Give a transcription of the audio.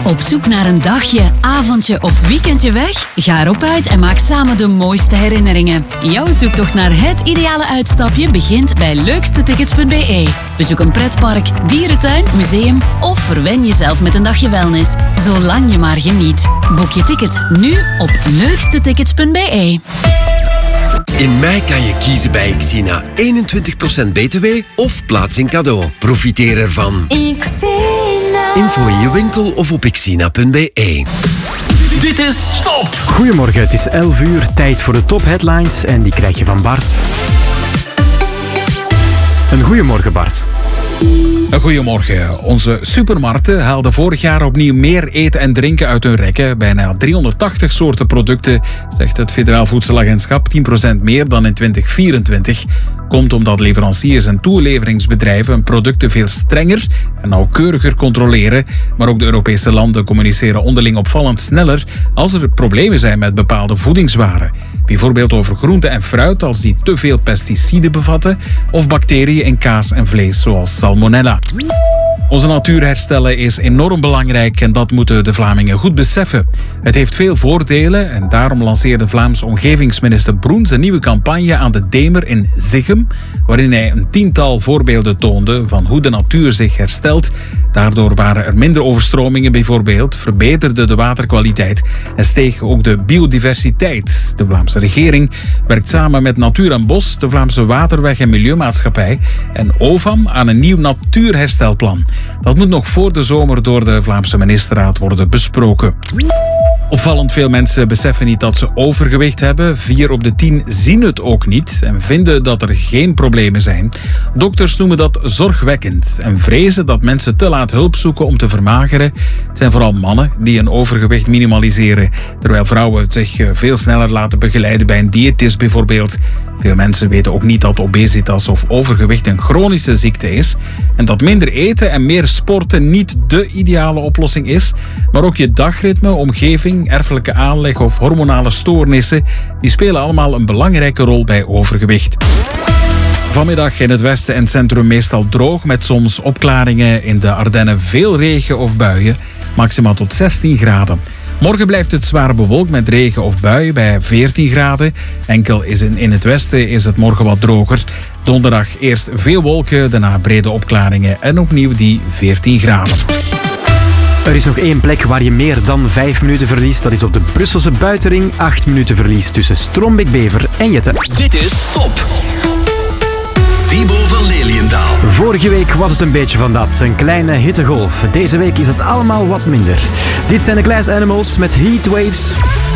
Op zoek naar een dagje, avondje of weekendje weg? Ga erop uit en maak samen de mooiste herinneringen. Jouw zoektocht naar het ideale uitstapje begint bij leukstetickets.be. Bezoek een pretpark, dierentuin, museum of verwen jezelf met een dagje wellness. Zolang je maar geniet. Boek je ticket nu op leukstetickets.be. In mei kan je kiezen bij Xina. 21% BTW of plaatsing cadeau. Profiteer ervan. Xina. Info in je winkel of op xina.be. Dit is Top! Goedemorgen, het is 11 uur, tijd voor de top-headlines en die krijg je van Bart. Een goeiemorgen, Bart. Goedemorgen. Onze supermarkten haalden vorig jaar opnieuw meer eten en drinken uit hun rekken. Bijna 380 soorten producten, zegt het Federaal Voedselagentschap. 10% meer dan in 2024. Komt omdat leveranciers en toeleveringsbedrijven hun producten veel strenger en nauwkeuriger controleren. Maar ook de Europese landen communiceren onderling opvallend sneller als er problemen zijn met bepaalde voedingswaren. Bijvoorbeeld over groente en fruit als die te veel pesticiden bevatten of bacteriën in kaas en vlees zoals salmonella. Onze natuur herstellen is enorm belangrijk en dat moeten de Vlamingen goed beseffen. Het heeft veel voordelen en daarom lanceerde Vlaamse omgevingsminister Broens een nieuwe campagne aan de Demer in Zichem, waarin hij een 10-tal voorbeelden toonde van hoe de natuur zich herstelt. Daardoor waren er minder overstromingen bijvoorbeeld, verbeterde de waterkwaliteit en steeg ook de biodiversiteit. De Vlaamse regering werkt samen met Natuur en Bos, de Vlaamse Waterweg- en Milieumaatschappij en OVAM aan een nieuw natuurherstelplan. Dat moet nog voor de zomer door de Vlaamse ministerraad worden besproken. Opvallend veel mensen beseffen niet dat ze overgewicht hebben. 4 op de 10 zien het ook niet en vinden dat er geen problemen zijn. Dokters noemen dat zorgwekkend en vrezen dat mensen te laat hulp zoeken om te vermageren. Het zijn vooral mannen die een overgewicht minimaliseren, terwijl vrouwen zich veel sneller laten begeleiden bij een diëtist bijvoorbeeld. Veel mensen weten ook niet dat obesitas of overgewicht een chronische ziekte is en dat minder eten en meer sporten niet de ideale oplossing is, maar ook je dagritme, omgeving, erfelijke aanleg of hormonale stoornissen, die spelen allemaal een belangrijke rol bij overgewicht. Vanmiddag in het westen en centrum meestal droog met soms opklaringen. In de Ardennen veel regen of buien, maximaal tot 16 graden. Morgen blijft het zwaar bewolkt met regen of buien bij 14 graden. Enkel in het westen is het morgen wat droger. Donderdag eerst veel wolken, daarna brede opklaringen en opnieuw die 14 graden. Er is nog één plek waar je meer dan 5 minuten verliest. Dat is op de Brusselse buitenring. 8 minuten verlies tussen Strombeek-Bever en Jette. Dit is Top! Thibaut van Leliendaal. Vorige week was het een beetje van dat. Een kleine hittegolf. Deze week is het allemaal wat minder. Dit zijn de Glass Animals met Heatwaves.